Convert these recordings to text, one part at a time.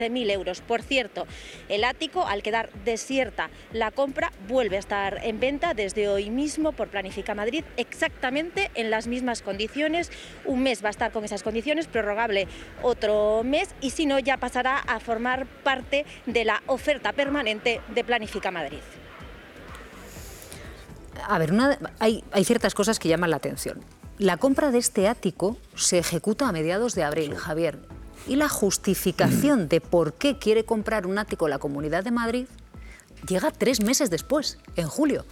1.000 euros. Por cierto, el ático, al quedar desierta la compra, vuelve a estar en venta desde hoy mismo por Planifica Madrid, exactamente en las mismas condiciones. Un mes va a estar con esas condiciones, prorrogable otro mes, y si no, ya pasará a formar parte de la oferta permanente de Planifica Madrid. A ver, hay ciertas cosas que llaman la atención. La compra de este ático se ejecuta a mediados de abril, Javier. Y la justificación de por qué quiere comprar un ático la Comunidad de Madrid llega 3 meses después, en julio.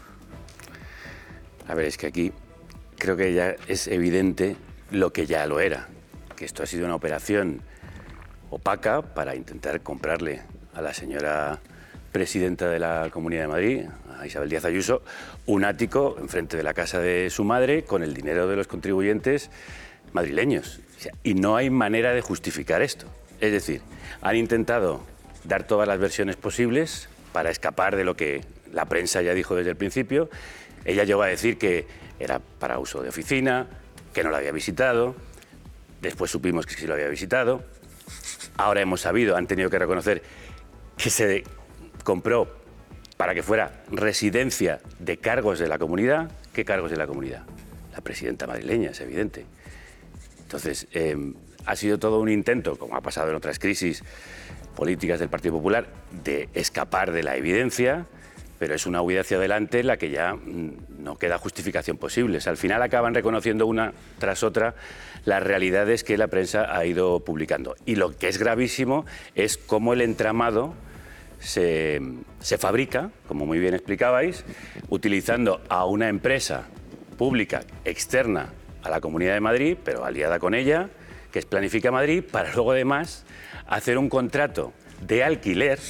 A ver, es que aquí creo que ya es evidente lo que ya lo era, que esto ha sido una operación opaca para intentar comprarle a la señora presidenta de la Comunidad de Madrid, a Isabel Díaz Ayuso, un ático enfrente de la casa de su madre con el dinero de los contribuyentes madrileños. O sea, y no hay manera de justificar esto. Es decir, han intentado dar todas las versiones posibles para escapar de lo que la prensa ya dijo desde el principio. Ella llegó a decir que era para uso de oficina, que no la había visitado. Después supimos que sí lo había visitado. Ahora hemos sabido, han tenido que reconocer que se compró para que fuera residencia de cargos de la comunidad. ¿Qué cargos de la comunidad? La presidenta madrileña, es evidente. Entonces, ha sido todo un intento, como ha pasado en otras crisis políticas del Partido Popular, de escapar de la evidencia, pero es una huida hacia adelante en la que ya no queda justificación posible. O sea, al final acaban reconociendo una tras otra las realidades que la prensa ha ido publicando. Y lo que es gravísimo es cómo el entramado se fabrica, como muy bien explicabais, utilizando a una empresa pública externa a la Comunidad de Madrid, pero aliada con ella, que es Planifica Madrid, para luego además hacer un contrato de alquiler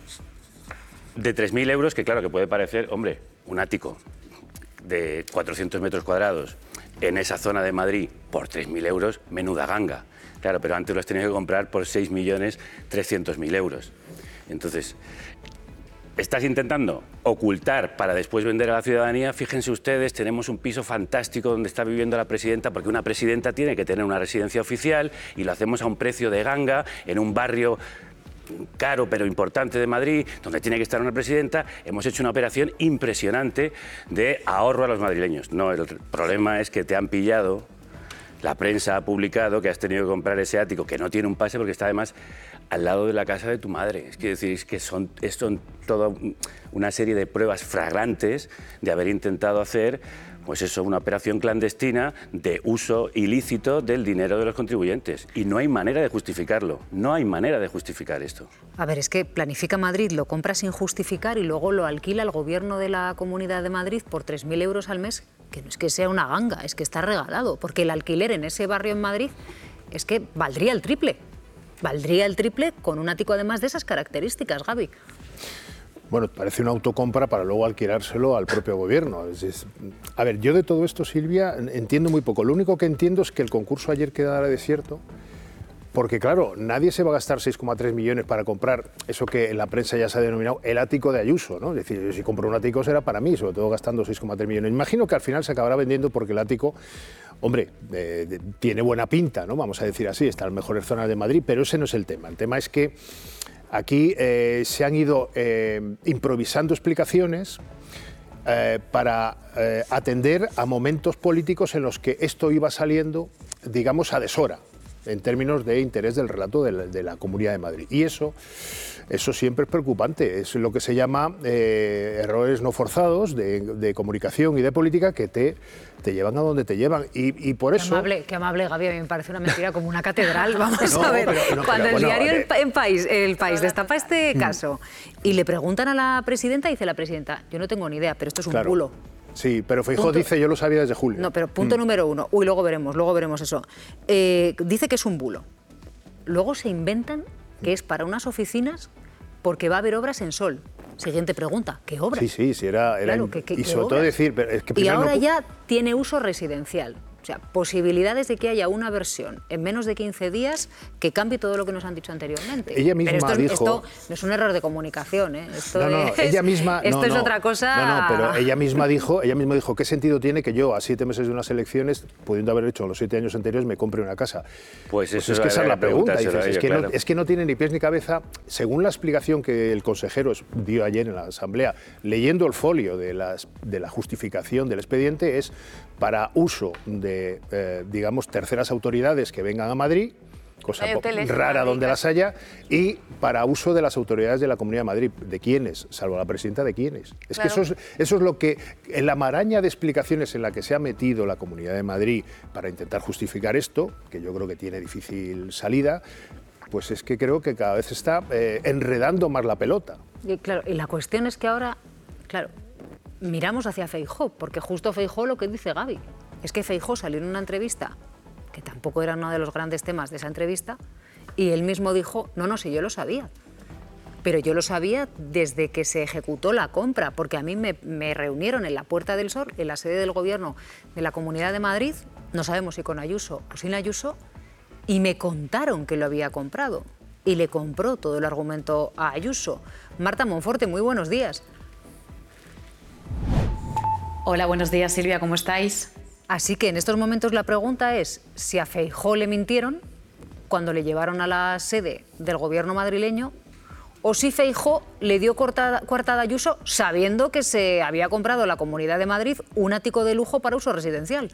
de 3.000 euros, que claro, que puede parecer, hombre, un ático de 400 metros cuadrados en esa zona de Madrid por 3.000 euros, menuda ganga. Claro, pero antes lo has tenido que comprar por 6.300.000 euros. Entonces, estás intentando ocultar para después vender a la ciudadanía. Fíjense ustedes, tenemos un piso fantástico donde está viviendo la presidenta, porque una presidenta tiene que tener una residencia oficial y lo hacemos a un precio de ganga en un barrio caro pero importante de Madrid, donde tiene que estar una presidenta. Hemos hecho una operación impresionante de ahorro a los madrileños. No, el problema es que te han pillado, la prensa ha publicado que has tenido que comprar ese ático, que no tiene un pase porque está además al lado de la casa de tu madre. Es que son toda una serie de pruebas flagrantes de haber intentado hacer, pues eso, una operación clandestina de uso ilícito del dinero de los contribuyentes. Y no hay manera de justificarlo. No hay manera de justificar esto. A ver, es que Planifica Madrid lo compra sin justificar y luego lo alquila el gobierno de la Comunidad de Madrid por 3.000 euros al mes, que no es que sea una ganga, es que está regalado, porque el alquiler en ese barrio en Madrid es que valdría el triple. Valdría el triple con un ático además de esas características, Gaby. Bueno, parece una autocompra para luego alquilárselo al propio gobierno. A ver, yo de todo esto, Silvia, entiendo muy poco. Lo único que entiendo es que el concurso ayer quedara desierto, porque claro, nadie se va a gastar 6,3 millones para comprar eso que en la prensa ya se ha denominado el ático de Ayuso, ¿no? Es decir, si compro un ático será para mí, sobre todo gastando 6,3 millones. Imagino que al final se acabará vendiendo porque el ático, hombre, tiene buena pinta, ¿no? Vamos a decir así, está en las mejores zonas de Madrid, pero ese no es el tema. El tema es que aquí se han ido improvisando explicaciones para atender a momentos políticos en los que esto iba saliendo, digamos, a deshora, en términos de interés del relato de la Comunidad de Madrid. Y eso siempre es preocupante. Es lo que se llama errores no forzados de comunicación y de política que te llevan a donde te llevan. Y por eso... Qué amable, Gaby, a mí me parece una mentira como una catedral. Vamos a ver, cuando el diario El País destapa este caso y le preguntan a la presidenta, dice la presidenta, yo no tengo ni idea, pero esto es un bulo. Sí, pero Feijóo dice, yo lo sabía desde julio. No, pero punto número uno. Uy, luego veremos eso. Dice que es un bulo. Luego se inventan que es para unas oficinas porque va a haber obras en Sol. Siguiente pregunta, ¿qué obras? Sí, era claro, y sobre todo decir... Pero es que y ahora ya tiene uso residencial. O sea, posibilidades de que haya una versión en menos de 15 días que cambie todo lo que nos han dicho anteriormente. Ella misma esto no es un error de comunicación, ¿eh? Esto ella misma... Esto es otra cosa... pero ella misma dijo, ¿qué sentido tiene que yo a 7 meses de unas elecciones, pudiendo haber hecho los 7 años anteriores, me compre una casa? Pues eso es que esa es la pregunta. Dices, claro. es que no tiene ni pies ni cabeza, según la explicación que el consejero dio ayer en la Asamblea, leyendo el folio de la justificación del expediente, es para uso de, digamos, terceras autoridades que vengan a Madrid, cosa rara donde las haya, y para uso de las autoridades de la Comunidad de Madrid. ¿De quiénes? Salvo la presidenta, ¿de quiénes? Es claro. Que eso es lo que, en la maraña de explicaciones en la que se ha metido la Comunidad de Madrid para intentar justificar esto, que yo creo que tiene difícil salida, pues es que creo que cada vez está enredando más la pelota. Y claro, y la cuestión es que ahora, claro, miramos hacia Feijóo, porque justo Feijóo lo que dice Gaby, es que Feijóo salió en una entrevista, que tampoco era uno de los grandes temas de esa entrevista, y él mismo dijo, no, sí, yo lo sabía. Pero yo lo sabía desde que se ejecutó la compra, porque a mí me reunieron en la Puerta del Sol, en la sede del Gobierno de la Comunidad de Madrid, no sabemos si con Ayuso o sin Ayuso, y me contaron que lo había comprado. Y le compró todo el argumento a Ayuso. Marta Monforte, muy buenos días. Hola, buenos días, Silvia, ¿cómo estáis? Así que en estos momentos la pregunta es si a Feijóo le mintieron cuando le llevaron a la sede del Gobierno madrileño o si Feijóo le dio coartada a Ayuso sabiendo que se había comprado la Comunidad de Madrid un ático de lujo para uso residencial.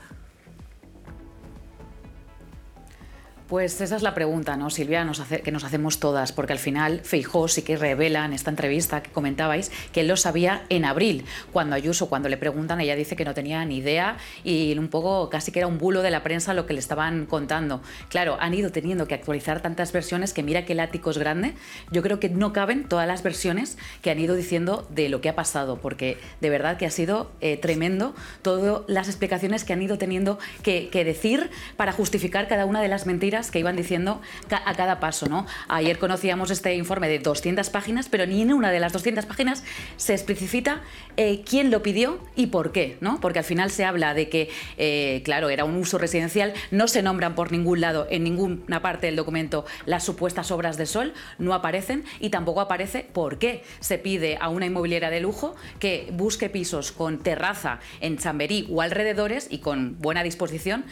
Pues esa es la pregunta, ¿no, Silvia? Que nos hacemos todas, porque al final Feijóo sí que revela en esta entrevista que comentabais que él lo sabía en abril, cuando Ayuso, cuando le preguntan, ella dice que no tenía ni idea y un poco casi que era un bulo de la prensa lo que le estaban contando. Claro, han ido teniendo que actualizar tantas versiones que mira que el ático es grande. Yo creo que no caben todas las versiones que han ido diciendo de lo que ha pasado, porque de verdad que ha sido tremendo todas las explicaciones que han ido teniendo que decir para justificar cada una de las mentiras que iban diciendo a cada paso, ¿no? Ayer conocíamos este informe de 200 páginas, pero ni en una de las 200 páginas se especifica quién lo pidió y por qué, ¿no? Porque al final se habla de que, claro, era un uso residencial, no se nombran por ningún lado, en ninguna parte del documento, las supuestas obras de sol, no aparecen y tampoco aparece por qué se pide a una inmobiliaria de lujo que busque pisos con terraza en Chamberí o alrededores y con buena disposición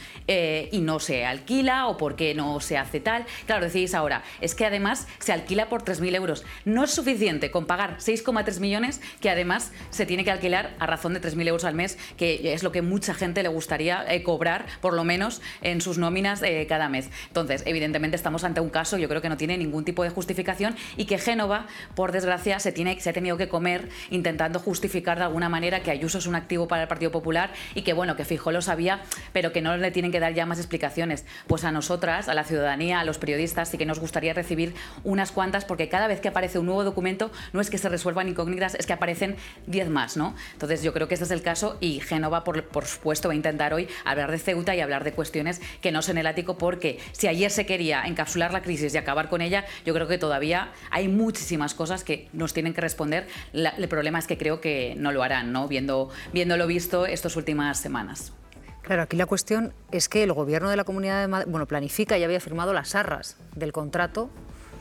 y no se alquila o por qué no se hace tal. Claro, decís ahora, es que además se alquila por 3.000 euros. No es suficiente con pagar 6,3 millones que además se tiene que alquilar a razón de 3.000 euros al mes, que es lo que mucha gente le gustaría cobrar, por lo menos en sus nóminas cada mes. Entonces, evidentemente estamos ante un caso, yo creo que no tiene ningún tipo de justificación y que Génova, por desgracia, se ha tenido que comer intentando justificar de alguna manera que Ayuso es un activo para el Partido Popular y que, bueno, que Feijóo lo sabía, pero que no le tienen que dar ya más explicaciones. Pues a nosotras, a la ciudadanía, a los periodistas, sí que nos gustaría recibir unas cuantas, porque cada vez que aparece un nuevo documento no es que se resuelvan incógnitas, es que aparecen 10 más, ¿no? Entonces yo creo que este es el caso y Génova, por supuesto, va a intentar hoy hablar de Ceuta y hablar de cuestiones que no son el ático, porque si ayer se quería encapsular la crisis y acabar con ella, yo creo que todavía hay muchísimas cosas que nos tienen que responder. El problema es que creo que no lo harán, ¿no? Viendo lo visto estas últimas semanas. Claro, aquí la cuestión es que el Gobierno de la Comunidad de Madrid, planifica y había firmado las arras del contrato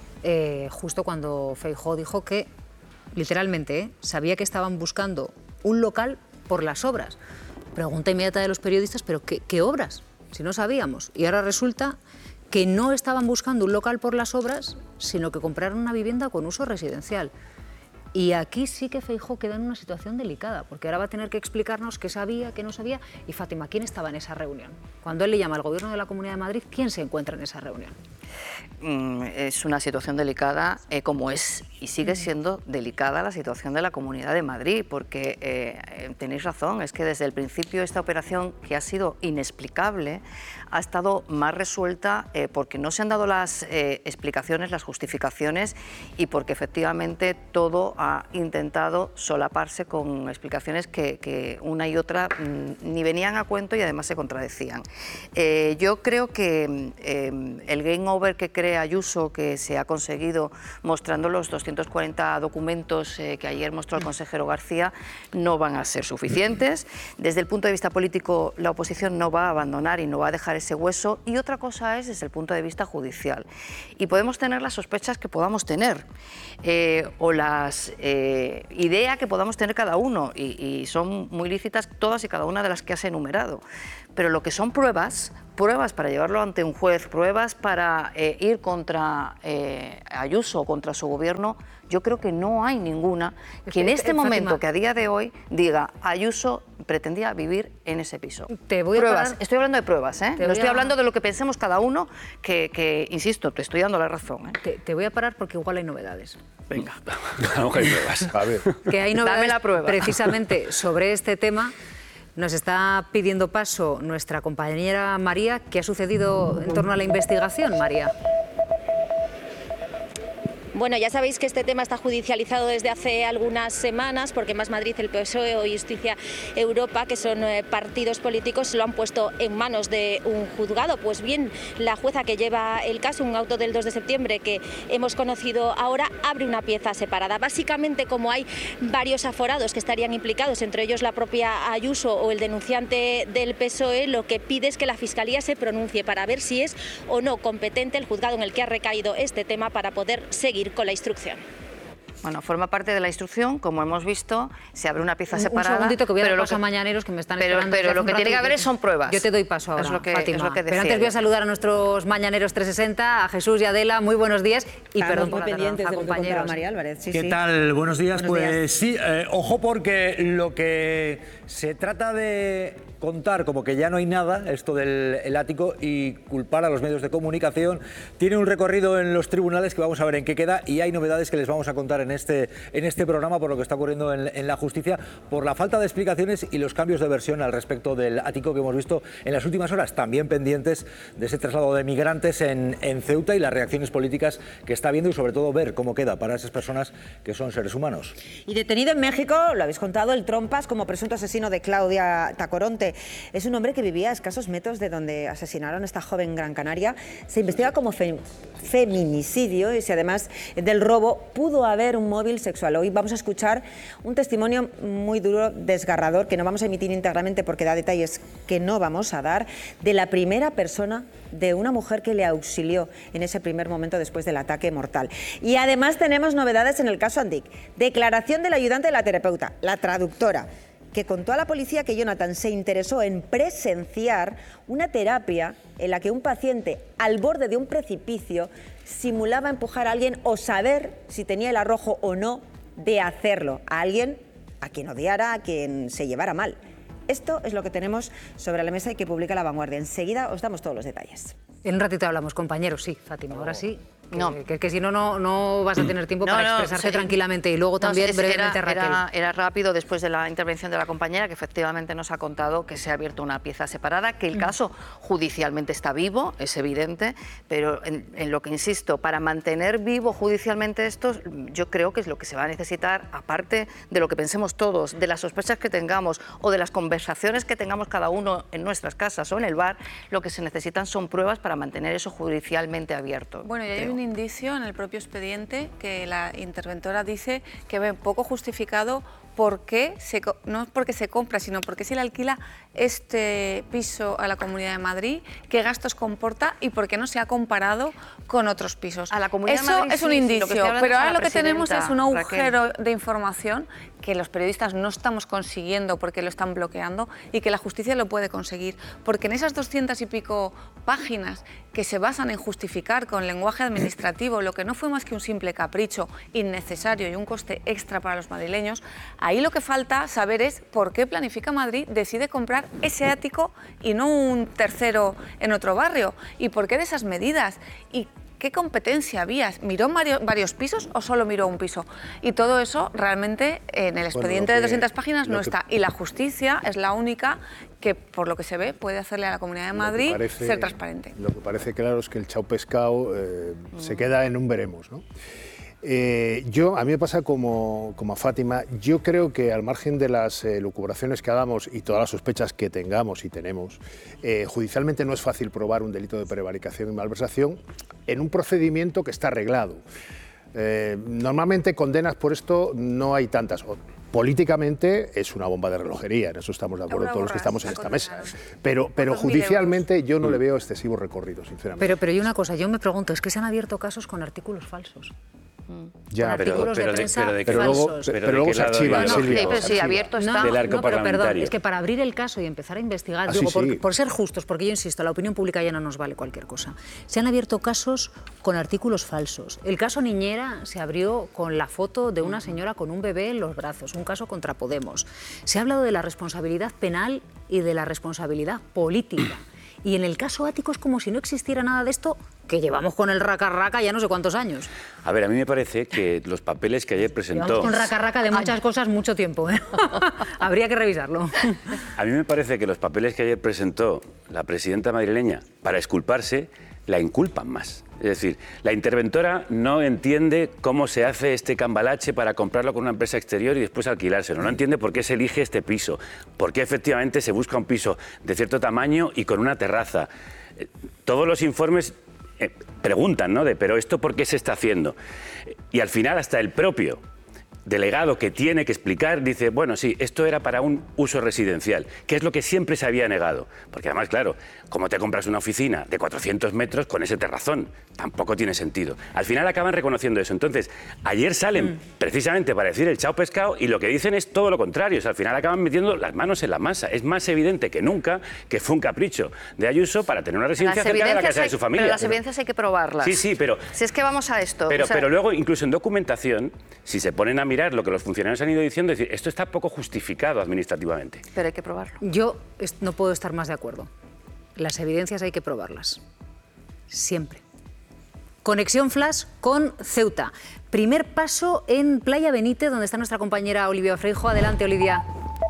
justo cuando Feijóo dijo que, literalmente, sabía que estaban buscando un local por las obras. Pregunta inmediata de los periodistas, ¿pero qué obras? Si no sabíamos. Y ahora resulta que no estaban buscando un local por las obras, sino que compraron una vivienda con uso residencial. Y aquí sí que Feijóo queda en una situación delicada, porque ahora va a tener que explicarnos qué sabía, qué no sabía. Y Fátima, ¿quién estaba en esa reunión? Cuando él le llama al Gobierno de la Comunidad de Madrid, ¿quién se encuentra en esa reunión? Es una situación delicada, como es y sigue siendo delicada la situación de la Comunidad de Madrid, porque tenéis razón, es que desde el principio esta operación, que ha sido inexplicable, ha estado más resuelta porque no se han dado las explicaciones, las justificaciones, y porque efectivamente todo ha intentado solaparse con explicaciones que una y otra ni venían a cuento y además se contradecían. Yo creo que el game over mover que cree Ayuso, que se ha conseguido mostrando los 240 documentos que ayer mostró el consejero García, no van a ser suficientes. Desde el punto de vista político, la oposición no va a abandonar y no va a dejar ese hueso. Y otra cosa es desde el punto de vista judicial. Y podemos tener las sospechas que podamos tener o las ideas que podamos tener cada uno, y son muy lícitas todas y cada una de las que has enumerado. Pero lo que son pruebas para llevarlo ante un juez, pruebas para ir contra Ayuso, contra su gobierno, yo creo que no hay ninguna que en este momento, que a día de hoy, diga Ayuso pretendía vivir en ese piso. Pruebas, estoy hablando de pruebas, ¿eh? No estoy hablando de lo que pensemos cada uno, que insisto, te estoy dando la razón. Te voy a parar porque igual hay novedades. Venga, vamos que hay pruebas. A ver. Que hay novedades Dame la prueba. precisamente sobre este tema. Nos está pidiendo paso nuestra compañera María. ¿Qué ha sucedido en torno a la investigación, María? Bueno, ya sabéis que este tema está judicializado desde hace algunas semanas, porque Más Madrid, el PSOE o Justicia Europa, que son partidos políticos, lo han puesto en manos de un juzgado. Pues bien, la jueza que lleva el caso, un auto del 2 de septiembre que hemos conocido ahora, abre una pieza separada. Básicamente, como hay varios aforados que estarían implicados, entre ellos la propia Ayuso o el denunciante del PSOE, lo que pide es que la Fiscalía se pronuncie para ver si es o no competente el juzgado en el que ha recaído este tema para poder seguir con la instrucción. Bueno, forma parte de la instrucción, como hemos visto, se abre una pieza separada. Un segundito que voy a dar paso a mañaneros que me están esperando. Pero lo que tiene que haber son pruebas. Yo te doy paso ahora, es lo que, Fátima. es lo que pero antes voy a saludar a nuestros mañaneros 360, a Jesús y a Adela. Muy buenos días y perdón por la tardanza, compañeros. María Álvarez. Sí, ¿Qué tal? Buenos días. Pues sí, ojo, porque lo que se trata de contar como que ya no hay nada, esto del ático, y culpar a los medios de comunicación, tiene un recorrido en los tribunales que vamos a ver en qué queda, y hay novedades que les vamos a contar en este programa por lo que está ocurriendo en la justicia, por la falta de explicaciones y los cambios de versión al respecto del ático que hemos visto en las últimas horas, también pendientes de ese traslado de migrantes en Ceuta y las reacciones políticas que está habiendo, y sobre todo ver cómo queda para esas personas que son seres humanos. Y detenido en México, lo habéis contado, el Trompas, como presunto asesino de Claudia Tacoronte. Es un hombre que vivía a escasos metros de donde asesinaron a esta joven Gran Canaria. Se investiga como feminicidio, y si además del robo pudo haber un móvil sexual. Hoy vamos a escuchar un testimonio muy duro, desgarrador, que no vamos a emitir íntegramente porque da detalles que no vamos a dar, de la primera persona, de una mujer que le auxilió en ese primer momento después del ataque mortal. Y además tenemos novedades en el caso Andic. Declaración del ayudante de la terapeuta, la traductora, que contó a la policía que Jonathan se interesó en presenciar una terapia en la que un paciente al borde de un precipicio simulaba empujar a alguien o saber si tenía el arrojo o no de hacerlo, a alguien a quien odiara, a quien se llevara mal. Esto es lo que tenemos sobre la mesa y que publica La Vanguardia. Enseguida os damos todos los detalles. En un ratito hablamos, compañeros, sí, Fátima, ahora sí. No. Que si no, no vas a tener tiempo para expresarte tranquilamente. Y luego también brevemente Raquel. Era rápido después de la intervención de la compañera, que efectivamente nos ha contado que se ha abierto una pieza separada, que el caso judicialmente está vivo, es evidente, pero en lo que insisto, para mantener vivo judicialmente esto, yo creo que es lo que se va a necesitar, aparte de lo que pensemos todos, de las sospechas que tengamos o de las conversaciones que tengamos cada uno en nuestras casas o en el bar, lo que se necesitan son pruebas para mantener eso judicialmente abierto. Bueno, y hay un indicio en el propio expediente que la interventora dice que ve poco justificado no porque se compra, sino porque se le alquila este piso a la Comunidad de Madrid, qué gastos comporta y por qué no se ha comparado con otros pisos. A la Comunidad Eso de Madrid, es un indicio, pero ahora lo que tenemos es un agujero Raquel. de información que los periodistas no estamos consiguiendo porque lo están bloqueando y que la justicia lo puede conseguir, porque en esas 200 y pico páginas que se basan en justificar con lenguaje administrativo lo que no fue más que un simple capricho innecesario y un coste extra para los madrileños, ahí lo que falta saber es por qué Planifica Madrid decide comprar ese ático y no un tercero en otro barrio, y por qué de esas medidas, y qué competencia había. ¿Miró varios pisos o solo miró un piso? Y todo eso realmente en el expediente de 200 páginas no está. Y la justicia es la única que, por lo que se ve, puede hacerle a la Comunidad de Madrid ser transparente. Lo que parece claro es que el chao pescado se queda en un veremos, ¿no? A mí me pasa como a Fátima. Yo creo que al margen de las lucubraciones que hagamos y todas las sospechas que tengamos y tenemos, judicialmente no es fácil probar un delito de prevaricación y malversación en un procedimiento que está arreglado. Normalmente condenas por esto no hay tantas. Políticamente es una bomba de relojería, en eso estamos de acuerdo todos los que estamos en esta mesa. Pero judicialmente yo no le veo excesivo recorrido, sinceramente. Pero hay una cosa, yo me pregunto, es que se han abierto casos con artículos falsos. Ya, pero luego se archivan, Silvia. Pero sí, abierto está. Del arco pero parlamentario. perdón, es que para abrir el caso y empezar a investigar, por ser justos, porque yo insisto, la opinión pública ya no nos vale cualquier cosa, se han abierto casos con artículos falsos. El caso Niñera se abrió con la foto de una señora con un bebé en los brazos, un caso contra Podemos. Se ha hablado de la responsabilidad penal y de la responsabilidad política. Y en el caso Ático es como si no existiera nada de esto, que llevamos con el raca-raca ya no sé cuántos años. A ver, a mí me parece que los papeles que ayer presentó... Llevamos con raca-raca de muchas cosas mucho tiempo, ¿eh? Habría que revisarlo. A mí me parece que los papeles que ayer presentó la presidenta madrileña para exculparse, la inculpan más. Es decir, la interventora no entiende cómo se hace este cambalache para comprarlo con una empresa exterior y después alquilárselo. No entiende por qué se elige este piso, por qué efectivamente se busca un piso de cierto tamaño y con una terraza. Todos los informes preguntan, ¿no? Pero ¿esto por qué se está haciendo? Y al final hasta el propio delegado que tiene que explicar dice, bueno, sí, esto era para un uso residencial, que es lo que siempre se había negado. Porque además, claro, como te compras una oficina de 400 metros con ese terrazón, tampoco tiene sentido. Al final acaban reconociendo eso. Entonces, ayer salen precisamente para decir el chao pescado y lo que dicen es todo lo contrario. O sea, al final acaban metiendo las manos en la masa. Es más evidente que nunca que fue un capricho de Ayuso para tener una residencia cercana a la casa de su familia. Pero las evidencias hay que probarlas. Sí, pero... Si es que vamos a esto... Pero luego, incluso en documentación, si se ponen a mirar lo que los funcionarios han ido diciendo, es decir, esto está poco justificado administrativamente. Pero hay que probarlo. Yo no puedo estar más de acuerdo. Las evidencias hay que probarlas. Siempre. Conexión Flash con Ceuta. Primer paso en Playa Benítez, donde está nuestra compañera Olivia Freijo. Adelante, Olivia.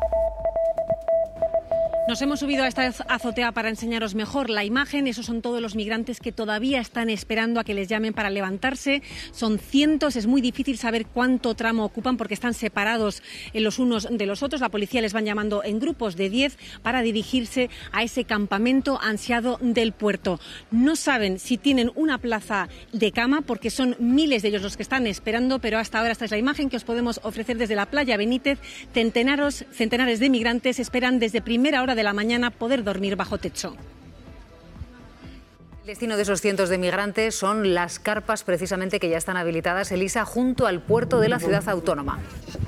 Nos hemos subido a esta azotea para enseñaros mejor la imagen. Esos son todos los migrantes que todavía están esperando a que les llamen para levantarse. Son cientos, es muy difícil saber cuánto tramo ocupan porque están separados los unos de los otros. La policía les van llamando en grupos de 10 para dirigirse a ese campamento ansiado del puerto. No saben si tienen una plaza de cama porque son miles de ellos los que están esperando, pero hasta ahora esta es la imagen que os podemos ofrecer desde la Playa Benítez. Centenares de migrantes esperan desde primera hora de la mañana poder dormir bajo techo. El destino de esos cientos de migrantes son las carpas precisamente que ya están habilitadas, Elisa, junto al puerto de la ciudad autónoma.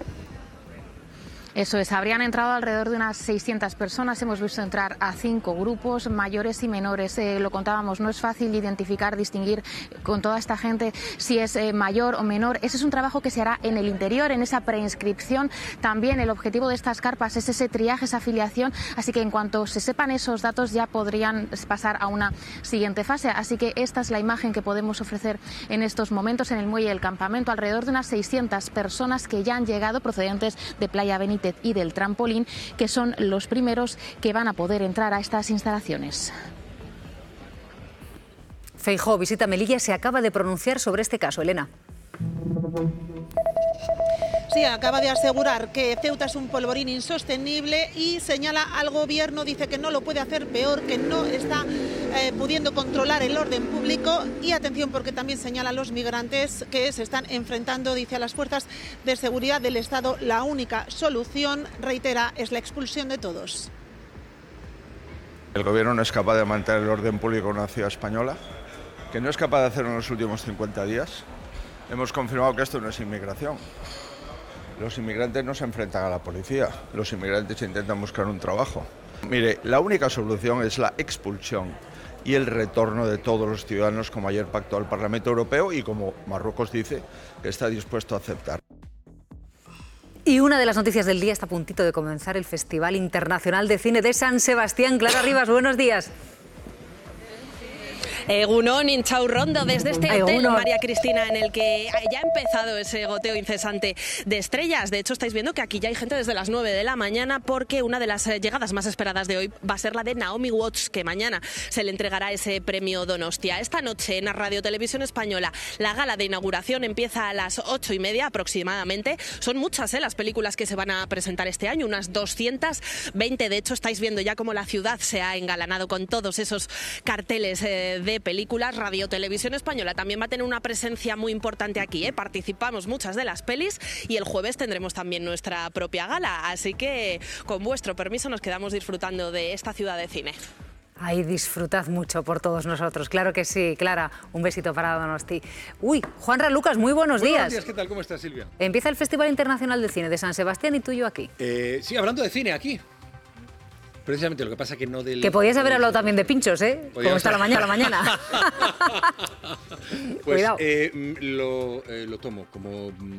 Eso es, habrían entrado alrededor de unas 600 personas, hemos visto entrar a 5 grupos, mayores y menores, lo contábamos, no es fácil identificar, distinguir con toda esta gente si es mayor o menor. Ese es un trabajo que se hará en el interior, en esa preinscripción. También el objetivo de estas carpas es ese triaje, esa afiliación, así que en cuanto se sepan esos datos ya podrían pasar a una siguiente fase. Así que esta es la imagen que podemos ofrecer en estos momentos en el muelle del campamento, alrededor de unas 600 personas que ya han llegado procedentes de Playa Benítez y del Trampolín, que son los primeros que van a poder entrar a estas instalaciones. Feijóo visita Melilla, se acaba de pronunciar sobre este caso. Elena. Sí, acaba de asegurar que Ceuta es un polvorín insostenible y señala al gobierno, dice que no lo puede hacer peor, que no está pudiendo controlar el orden público y atención porque también señala a los migrantes que se están enfrentando, dice, a las fuerzas de seguridad del Estado. La única solución, reitera, es la expulsión de todos. El gobierno no es capaz de mantener el orden público en una ciudad española, que no es capaz de hacerlo en los últimos 50 días. Hemos confirmado que esto no es inmigración. Los inmigrantes no se enfrentan a la policía, los inmigrantes intentan buscar un trabajo. Mire, la única solución es la expulsión y el retorno de todos los ciudadanos, como ayer pactó el Parlamento Europeo y como Marruecos dice que está dispuesto a aceptar. Y una de las noticias del día, está a puntito de comenzar el Festival Internacional de Cine de San Sebastián. Clara Rivas, buenos días. Egunon, Inchau Rondo, desde este hotel, María Cristina, en el que ya ha empezado ese goteo incesante de estrellas. De hecho, estáis viendo que aquí ya hay gente desde las 9 de la mañana, porque una de las llegadas más esperadas de hoy va a ser la de Naomi Watts, que mañana se le entregará ese premio Donostia. Esta noche en Radio Televisión Española la gala de inauguración empieza a las 8:30 aproximadamente. Son muchas las películas que se van a presentar este año, unas 220. De hecho, estáis viendo ya cómo la ciudad se ha engalanado con todos esos carteles de películas. Radio Televisión Española también va a tener una presencia muy importante aquí, ¿eh? Participamos muchas de las pelis y el jueves tendremos también nuestra propia gala. Así que, con vuestro permiso, nos quedamos disfrutando de esta ciudad de cine. Ay, disfrutad mucho por todos nosotros. Claro que sí, Clara. Un besito para Donosti. Uy, Juanra Lucas, muy buenos días. Buenos días, ¿qué tal? ¿Cómo estás, Silvia? Empieza el Festival Internacional de Cine de San Sebastián y tú y yo aquí. Sí, hablando de cine, aquí. Precisamente, lo que pasa que no del... Que podías haber hablado también de pinchos, ¿eh? Como está la mañana. Pues Cuidado. lo tomo como